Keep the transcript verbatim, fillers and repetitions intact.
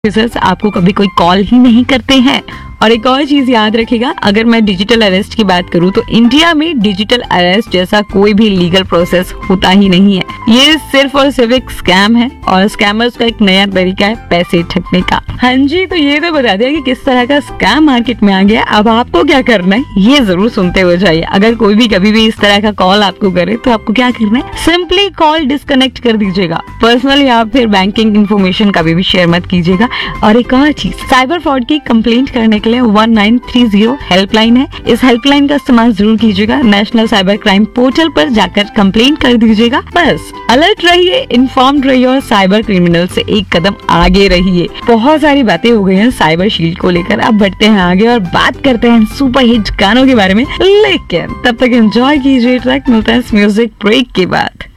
Officers आपको कभी कोई कॉल ही नहीं करते हैं। और एक और चीज याद रखिएगा, अगर मैं डिजिटल अरेस्ट की बात करूं तो इंडिया में डिजिटल अरेस्ट जैसा कोई भी लीगल प्रोसेस होता ही नहीं है। ये सिर्फ और सिर्फ एक स्कैम है और स्कैमर्स का एक नया तरीका है पैसे ठगने का। हाँ जी, तो ये तो बता दिया कि किस तरह का स्कैम मार्केट में आ गया। अब आपको क्या करना है ये जरूर सुनते हो जाइए। अगर कोई भी कभी भी इस तरह का कॉल आपको करे तो आपको क्या करना है, सिंपली कॉल डिस्कनेक्ट कर दीजिएगा। पर्सनल या फिर बैंकिंग इन्फॉर्मेशन कभी भी शेयर मत कीजिएगा। और एक और चीज, साइबर फ्रॉड की कंप्लेंट करने के लिए one nine three zero helpline है। इस हेल्पलाइन का इस्तेमाल जरूर कीजिएगा। नेशनल साइबर क्राइम पोर्टल पर जाकर कंप्लेंट कर दीजिएगा। बस अलर्ट रहिए, इन्फॉर्म्ड रहिए और साइबर क्रिमिनल से एक कदम आगे रहिए। बहुत सारी बातें हो गई हैं साइबर शील्ड को लेकर। अब बढ़ते हैं आगे और बात करते हैं सुपर हिट गानों के बारे में, लेकिन तब तक एंजॉय कीजिए ट्रैक। मिलता है इस म्यूजिक ब्रेक के बाद।